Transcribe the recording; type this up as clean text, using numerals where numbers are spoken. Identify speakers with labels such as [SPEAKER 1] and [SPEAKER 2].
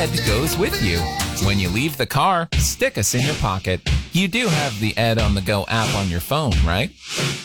[SPEAKER 1] Ed goes with you. When you leave the car, stick us in your pocket. You do have the Ed on the Go app on your phone, right?